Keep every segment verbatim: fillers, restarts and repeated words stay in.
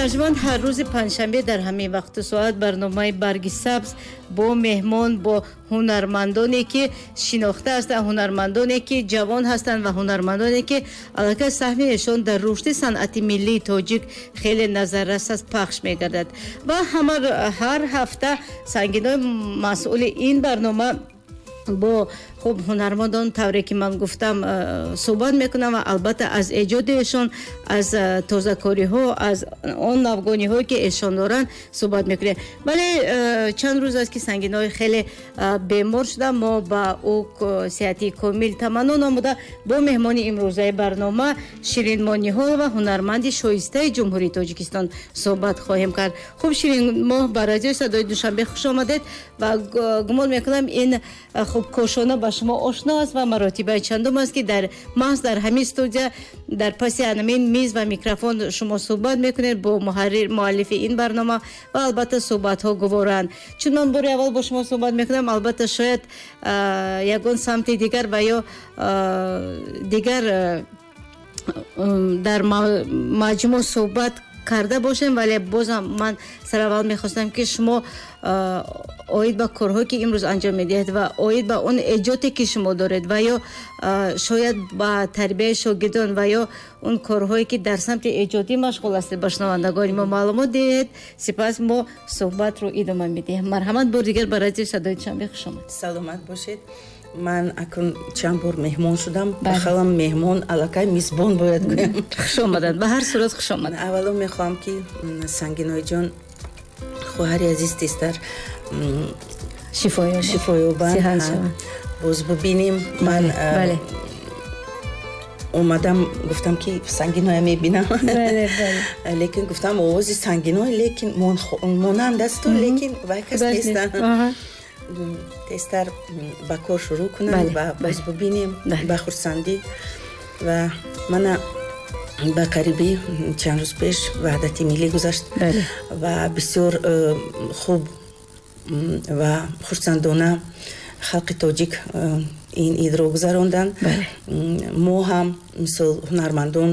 тамошобиножмон, ҳар рӯзи панҷшанбе дар ҳамин вақту соат барномаи барги сабз бо меҳмон, бо ҳунармандоне ки шинохта ҳастанд, ҳунармандоне ки ҷавон ҳастанд ва ҳунармандоне ки аллакай саҳмиашон дар рушди санъати миллии тоҷик хеле назаррас аст, пахш мегардад. Ва ҳамар ҳар ҳафта сангинои масъули ин барнома бо хуб ҳунармандон тавре ки ман гуфтам суҳбат мекунам ва албатта аз эҷодиашон, аз тозакориҳо, аз он навгониҳое ки эшон доранд суҳбат мекунем. вале чанд рӯз аст ки сангинои хеле бемор шуда, мо ба ӯ сеҳати комил таманно намуда бо меҳмони имрӯзаи барнома Ширин Мониҳолова, ҳунарманди шоистаи ҷумҳурии Тоҷикистон суҳбат хоҳем кард. хуб Ширин, мо ба радиои Садои Душанбе хуш омадед ва гумон мекунам ин хуб кошона ба шумо ошно аст ва маротибаи чандум аст ки дар маҳз дар ҳамин студия дар паси ҳамин миз ва микрофон шумо суҳбат мекунед бо муҳаррир муаллифи ин барнома ва албатта суҳбатҳо гуворанд. чун ман бори аввал бо шумо суҳбат мекунам, албатта шояд ягон самти дигар ва ё дигар дар маҷмӯъ суҳбат карда бошем, вале бозам ман сараввал мехостам ки шумо оид ба корҳое ки имрӯз анҷом медиҳед ва оид ба он эҷоде ки шумо доред ва ё шояд ба тарбияи шогирдон ва ё он корҳое ки дар самти эҷодӣ машғул ҳастед ба шунавандагони мо маълумот диҳед. Сипас мо суҳбатро идома медиҳем. марҳамат, бор дигар ба радиои Садои Душанбе хуш омад. Саломат бошед. Ман акун чанд бор меҳмон шудам. Бахалам меҳмон, аллакай мизбон бояд гӯям. Хуш омадад. Ба ҳар сурат хуш омад. Аввало мехоҳам ки Сангиноиҷон хоҳари азиз тезтар шифоёбанд, боз бубинем. Ман омадам гуфтам ки Сангиноя мебинам, лекин гуфтам овози Сангиной лекин монанд асту, лекин вай кас нестанд. Тезтар ба кор шурӯъ кунам ва боз бубинем ба хурсандӣ. Ва мана ба қариби чанд рӯз пеш ваҳдати миллӣ гузашт ва бисёр хуб ва хурсандона халқи тоҷик ин идро гузаронданд. мо ҳам мисол ҳунармандон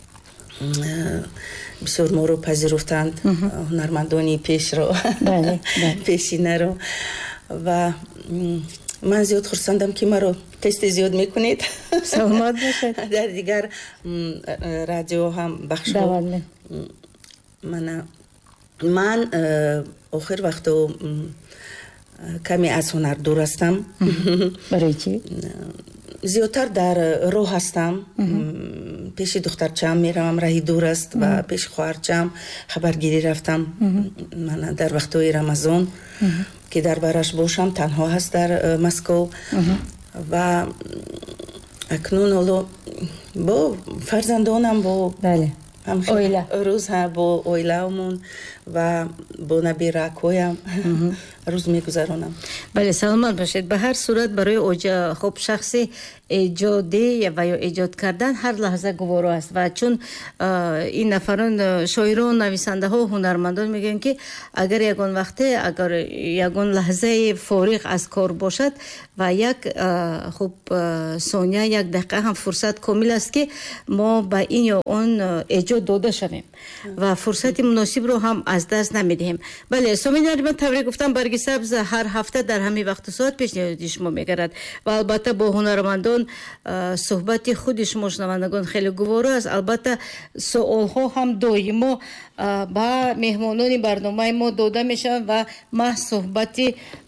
бисёр моро пазируфтанд, ҳунармандони пешро, пешинаро. ва ман зиёд хурсандам ки маро тез-тез зиёд мекунед. Саломат бошед. дар дигар радио ҳам бахшҳо. Мана ман охир вақто каме аз ҳунар дур ҳастам. барои чӣ? зиёдтар дар роҳ ҳастам. пеши духтарчаам меравам, раҳи дур аст, ва пеши хоҳарчаам хабаргирӣ рафтам. мана дар вақтҳои рамазон ки дар бараш бошам, танҳо ҳаст дар Москов. ва акнун ҳоло бо фарзандонам, бо оила рӯз бо оилаамон ва бо набиракҳоям рӯз мегузаронам. бале, саломат бошед. ба ҳар сурат барои хуб шахси эҷодӣ ва ё эҷод кардан ҳар лаҳза гуворо аст ва чун ин нафарон шоирон, нависандаҳо, ҳунармандон мегӯянд ки агар ягон вақте агар ягон лаҳзаи фориғ аз кор бошад ва як хуб сония, як дақиқа ҳам фурсат комил аст ки мо ба ин ё он эҷод дода шавем ва фурсати муносибро ҳам аз даст намедиҳем. бале, соминари ман тавре гуфтам, барги сабз ҳар ҳафта дар ҳамин вақту соат пешниҳоди шумо мегардад ва албатта бо ҳунармандон суҳбати худи шумо шунавандагон хеле гуворо аст. албатта суолҳо ҳам доимо ба меҳмонони барномаи мо дода мешаванд ва маҳз суҳбати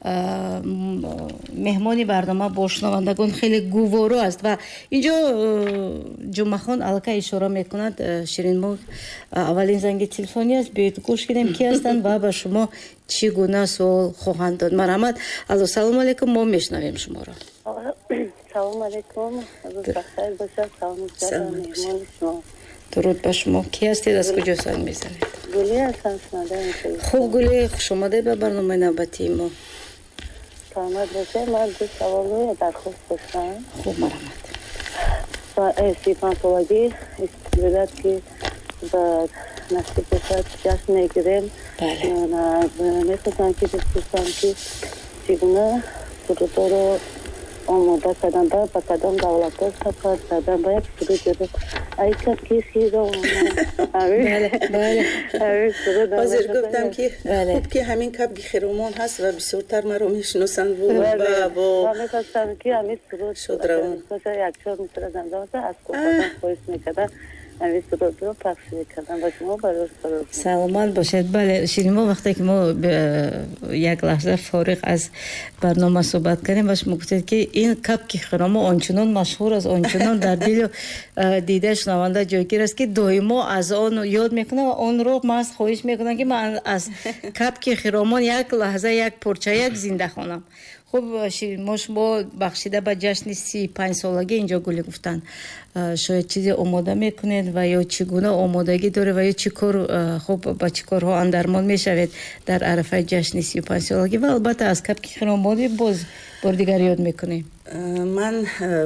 меҳмони барнома бо шунавандагон хеле гуворо аст. ва инҷо ҷумъахон аллакай ишора мекунад. Ширин, мо аввалин занги телефони аст, биёед гӯш кидем ки ҳастанд ва ба шумо чӣ гуна суол хоҳанд дод. марҳамат. алло, салому алайкум, мо мешнавем шуморо. салому алайкум. рӯз бахайр бошад. салому меҳмони шумо. дуруд ба шумо. ки ҳастед, аз куҷо санг мезанед? гулӣ ҳастам, шунавандаи хуб, гулӣ, хуш омадед ба барномаи навбатии мо. саломат бошед. ман ду саволу дархост доштам. хуб, марҳамат. سی پنج سالگی استعداد که با نصیب باشد جشن میگیریم. میخواستم که بپرسم که چگونه سرودها رو آماده کردن با با کدام دولت سفر کردن با یک سرود ای کبک خیرام. بله بله. حاضر گفتم که خوب که همین کبک خیرامان هست و بسیارتر مرا میشناسند و با من می‌خواستم که همین سرود شد روان یک چهار میتر زنده از کوفه خواهش میکردن همین سرود رو پخش میکردن و شما برای سرود سلامت باشید. بله شیرین، ما وقتی که ما یک لحظه فارغ از برنامه صحبت کردیم باش میگفتید که این کبک خرما آنچنان مشهور است، آنچنان در دل دیده شنونده جایگیر است که دائما از آن یاد میکنه و آن رو من خواهش میکنم که من از کبک خرما یک لحظه یک پرچه یک زنده خوانم. خب شیرین، ما شما بخشیده به جشن سی پنج سالگی اینجا گلی گفتن، شاید چیزی آماده میکنید و یا چگونه آمادگی داره و یا چی کار، خب با چی کارها اندرمان میشوید در عرفه جشن سی پنج سالگی و البته از کبک خرمانی باز بار دیگر یاد میکنیم. من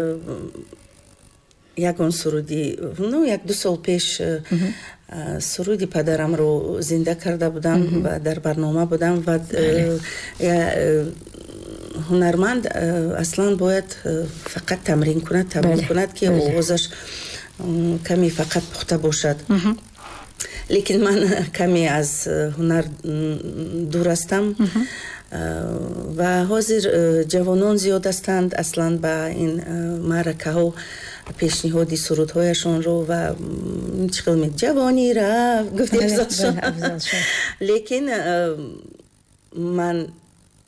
یگان سرودی نو یک دو سال پیش سرودی پدرم رو زنده کرده بودم و در برنامه بودم و هنرمند اصلا باید فقط تمرین کند تمرین کند که آوازش کمی فقط پخته باشد. لیکن من کمی از هنر دور هستم و حاضر جوانان زیاد هستند اصلا با این معرکه ها پیشنهادی سرودهایشان رو و چقدر می جوانی را گفتی افضل شد. لیکن من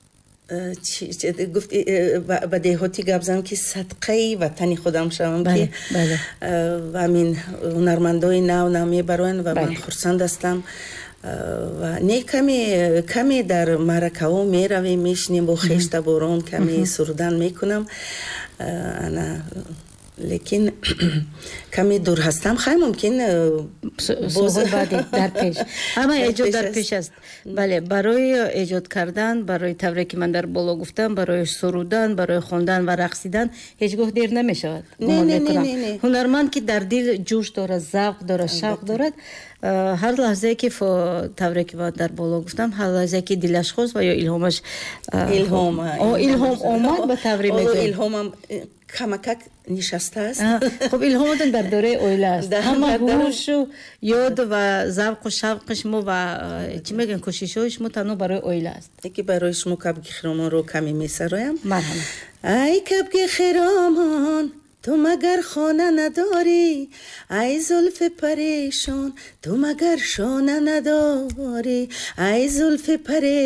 گفتی به دهاتی گفت که صدقه وطنی خودم شوم که و همین هنرمندای نو نو میبرن و من خرسند هستم و نه کمی کمی در معرکه ها میرویم میشنیم با خشت باران کمی سرودن میکنم انا، لیکن کمی دور هستم خیلی ممکن باز بعدی در پیش اما ایجاد در پیش است. بله، برای ایجاد کردن، برای طوری که من در بالا گفتم، برای سرودن، برای خواندن و رقصیدن هیچگاه دیر نمی شود. نه نه نه نه. هنرمند که در دل جوش دارد، ذوق دارد، شوق دارد، هر لحظه که طوری که من در بالا گفتم، هر لحظه که دلش خواست و یا الهامش الهام الهام آمد به طوری میگه الهامم کمکک نشسته است. خب الهامتون در دوره اویله است، اما هوش و یاد و ذوق و شوق شما و چی میگن کوشش‌های شما تنها برای اویله است. یکی برای شما کبک خرامان رو کمی میسرایم. مرحبا. ای کبک خرامان تو مگر خانه نداری، ای زلف پریشان تو مگر شانه نداری، ای زلف پریشان